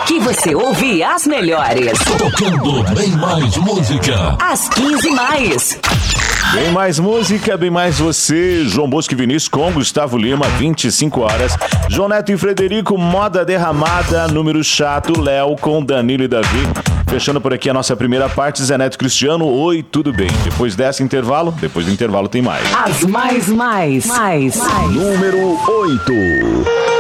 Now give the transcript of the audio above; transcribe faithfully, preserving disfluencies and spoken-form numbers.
Aqui você ouve as melhores. Tocando bem mais música. Às quinze mais. Bem mais música, bem mais você. João Bosco e Vinícius com Gustavo Lima, vinte e cinco horas. João Neto e Frederico, Moda Derramada. Número chato, Léo com Danilo e Davi. Fechando por aqui a nossa primeira parte, Zé Neto Cristiano, oi, tudo bem? Depois dessa intervalo, depois do intervalo tem mais. As mais, mais, mais, mais. Número oito.